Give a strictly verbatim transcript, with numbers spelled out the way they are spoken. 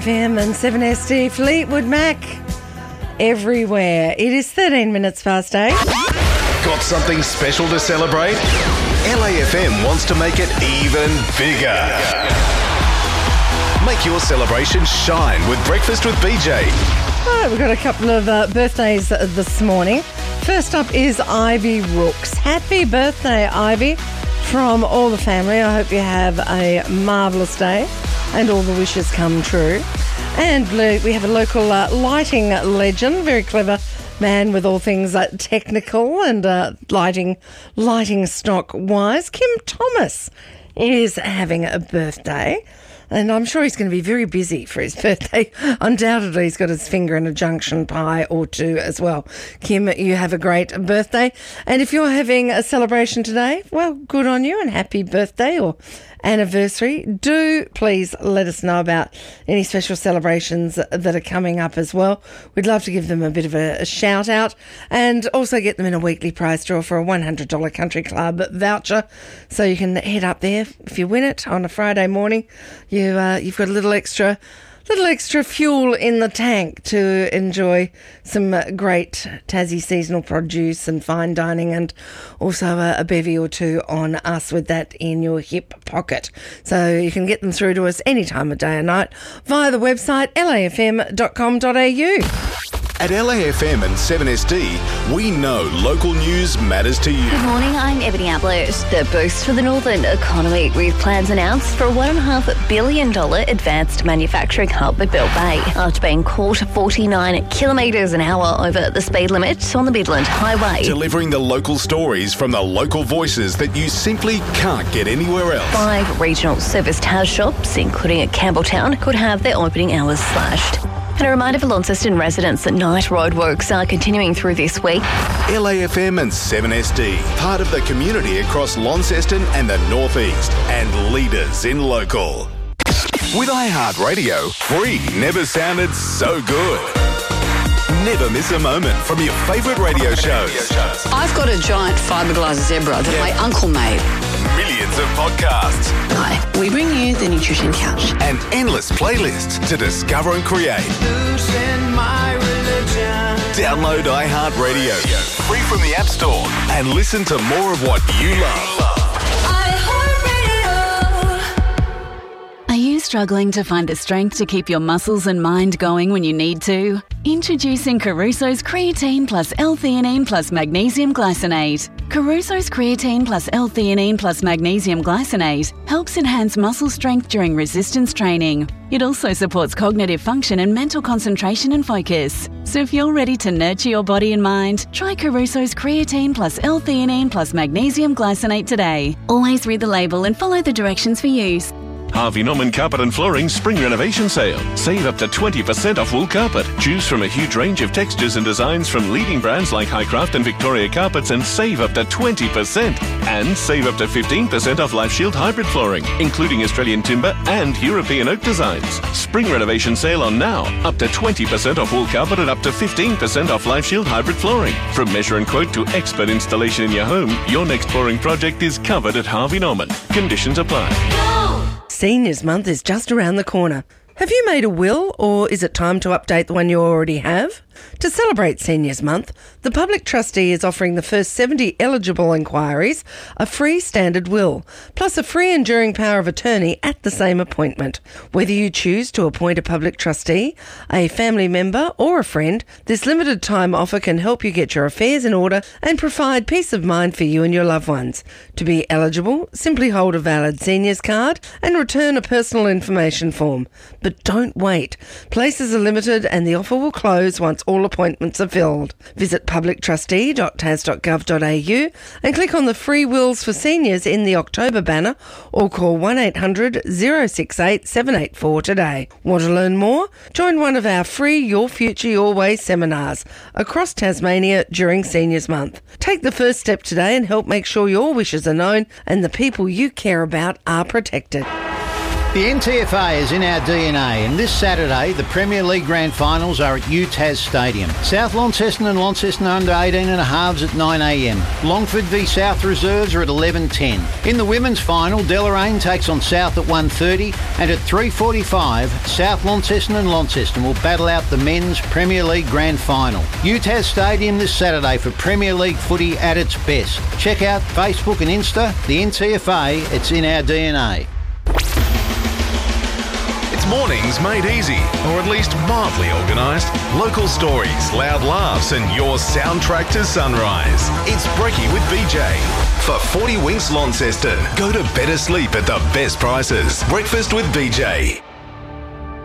F M and seven S D, Fleetwood Mac, everywhere. It is thirteen minutes past eight. Got something special to celebrate? L A F M wants to make it even bigger. Make your celebration shine with Breakfast with B J. All right, we've got a couple of uh, birthdays this morning. First up is Ivy Rooks. Happy birthday, Ivy, from all the family. I hope you have a marvellous day and all the wishes come true. And we have a local uh, lighting legend, very clever man with all things uh, technical and uh, lighting lighting stock wise. Kim Thomas is having a birthday, and I'm sure he's going to be very busy for his birthday. Undoubtedly, he's got his finger in a junction pie or two as well. Kim, you have a great birthday. And if you're having a celebration today, well, good on you and happy birthday or anniversary. Do please let us know about any special celebrations that are coming up as well. We'd love to give them a bit of a, a shout out and also get them in a weekly prize draw for a one hundred dollars Country Club voucher. So you can head up there if you win it on a Friday morning. You, uh, you've got a little extra little extra fuel in the tank to enjoy some uh, great Tassie seasonal produce and fine dining, and also a, a bevy or two on us with that in your hip pocket. So you can get them through to us any time of day or night via the website L A F M dot com dot A U. At L A F M and seven S D, we know local news matters to you. Good morning, I'm Ebony Ablett. The boost for the northern economy with plans announced for a one point five billion dollars advanced manufacturing hub at Bell Bay after being caught forty-nine kilometres an hour over the speed limit on the Midland Highway. Delivering the local stories from the local voices that you simply can't get anywhere else. Five regional service Taz shops, including at Campbelltown, could have their opening hours slashed. And a reminder for Launceston residents that night roadworks are continuing through this week. L A F M and seven S D, part of the community across Launceston and the North East, and leaders in local. With iHeartRadio, free never sounded so good. Never miss a moment from your favourite radio shows. I've got a giant fiberglass zebra that Yeah. my uncle made. Millions of podcasts Hi, we bring you the Nutrition Couch. and endless playlists to discover and create. Download iHeartRadio free from the App Store and listen to more of what you love. Are you struggling to find the strength to keep your muscles and mind going when you need to? Introducing Caruso's Creatine Plus L-Theanine Plus Magnesium Glycinate. Caruso's Creatine Plus L-Theanine Plus Magnesium Glycinate helps enhance muscle strength during resistance training. It also supports cognitive function and mental concentration and focus. So if you're ready to nurture your body and mind, try Caruso's Creatine Plus L-Theanine Plus Magnesium Glycinate today. Always read the label and follow the directions for use. Harvey Norman Carpet and Flooring Spring Renovation Sale. Save up to twenty percent off wool carpet. Choose from a huge range of textures and designs from leading brands like Highcraft and Victoria Carpets and save up to twenty percent. And save up to fifteen percent off LifeShield hybrid flooring, including Australian timber and European oak designs. Spring Renovation Sale on now. Up to twenty percent off wool carpet and up to fifteen percent off LifeShield hybrid flooring. From measure and quote to expert installation in your home, your next flooring project is covered at Harvey Norman. Conditions apply. Seniors Month is just around the corner. Have you made a will, or is it time to update the one you already have? To celebrate Seniors Month, the Public Trustee is offering the first seventy eligible inquiries a free standard will, plus a free enduring power of attorney at the same appointment. Whether you choose to appoint a Public Trustee, a family member or a friend, this limited time offer can help you get your affairs in order and provide peace of mind for you and your loved ones. To be eligible, simply hold a valid seniors card and return a personal information form. But don't wait. Places are limited and the offer will close once all appointments are filled. Visit public trustee dot tas dot gov dot a u and click on the Free Wills for Seniors in the October banner or call one eight hundred oh six eight seven eight four today. Want to learn more? Join one of our free Your Future Your Way seminars across Tasmania during Seniors Month. Take the first step today and help make sure your wishes are known and the people you care about are protected. The N T F A is in our D N A, and this Saturday the Premier League Grand Finals are at U T A S Stadium. South Launceston and Launceston under eighteen and a halves at nine a m. Longford v South Reserves are at eleven ten. In the women's final, Deloraine takes on South at one thirty, and at three forty-five, South Launceston and Launceston will battle out the men's Premier League Grand Final. U T A S Stadium this Saturday for Premier League footy at its best. Check out Facebook and Insta, the N T F A, it's in our D N A. It's mornings made easy, or at least mildly organised. Local stories, loud laughs, and your soundtrack to sunrise. It's Brekkie with B J. For forty Winks Launceston, go to better sleep at the best prices. Breakfast with B J.